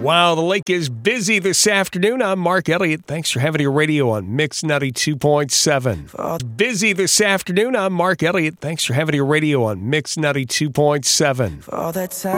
Wow, the lake is busy this afternoon. I'm Mark Elliott. Thanks for having your radio on Mix 92.7. Busy this afternoon. I'm Mark Elliott. Thanks for having your radio on Mix 92.7.